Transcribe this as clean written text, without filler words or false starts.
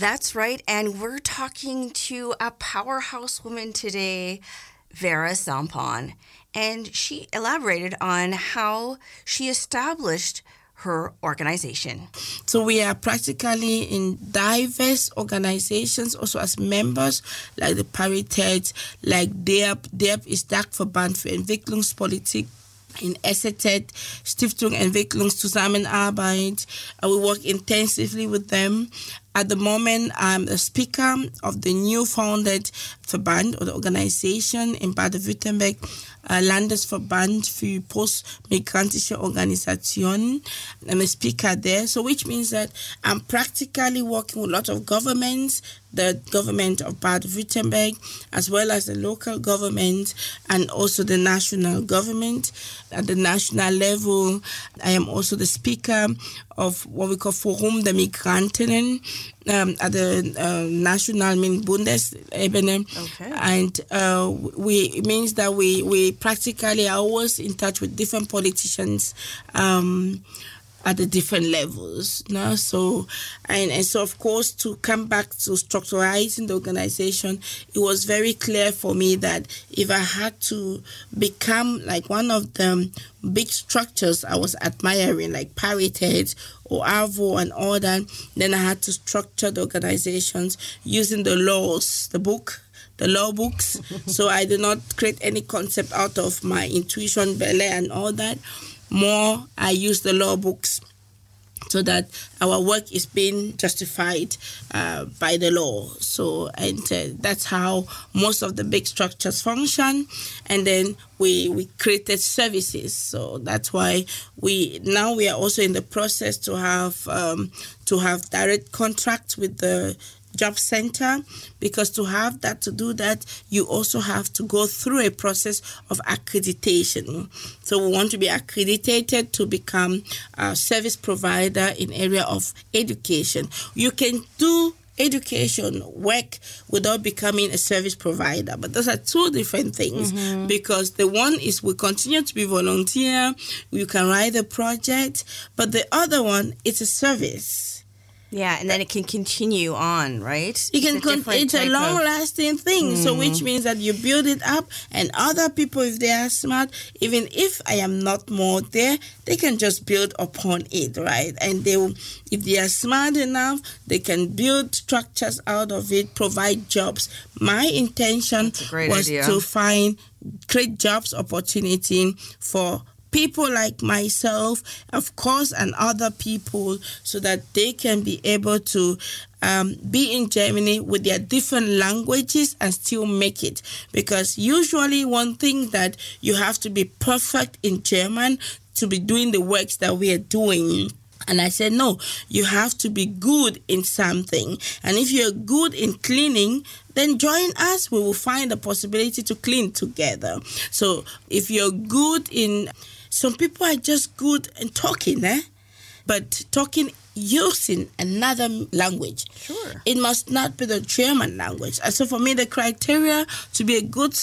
That's right. And we're talking to a powerhouse woman today, Vera Zampon. And she elaborated on how she established her organization. So we are practically in diverse organizations, also as members, like the Paritet, like DERP. DERP is Dachverband für Entwicklungspolitik in ESSETET, Stiftung Entwicklungszusammenarbeit. We work intensively with them. At the moment, I'm the speaker of the new founded Verband or the organization in Baden-Württemberg, Landesverband für postmigrantische Organisationen. I'm a speaker there, so which means that I'm practically working with a lot of governments, the government of Baden-Württemberg, as well as the local government and also the national government. At the national level, I am also the speaker of what we call Forum der Migrantinnen at the national Bundesebene. Okay. And it means that we practically are always in touch with different politicians at the different levels. No? So of course, to come back to structuralizing the organization, it was very clear for me that if I had to become like one of the big structures I was admiring, like Paritet or ARVO and all that, then I had to structure the organizations using the laws, the law books. So I did not create any concept out of my intuition, ballet and all that. More, I use the law books so that our work is being justified by the law. So, and that's how most of the big structures function. And then we created services. So that's why we are also in the process to have direct contracts with the job center, because to do that, you also have to go through a process of accreditation. So we want to be accredited to become a service provider in area of education. You can do education work without becoming a service provider, but those are two different things, because the one is we continue to be volunteer, you can write the project, but the other one is a service. Yeah, and then it can continue on, right? It's a long-lasting thing, so which means that you build it up, and other people, if they are smart, even if I am not more there, they can just build upon it, right? And if they are smart enough, they can build structures out of it, provide jobs. My intention was to create jobs opportunity for people like myself, of course, and other people, so that they can be able to be in Germany with their different languages and still make it. Because usually one thing that you have to be perfect in German to be doing the works that we are doing. And I said, no, you have to be good in something. And if you're good in cleaning, then join us. We will find a possibility to clean together. So if you're good in... Some people are just good in talking, but talking using another language. Sure. It must not be the German language. And so for me, the criteria to be a good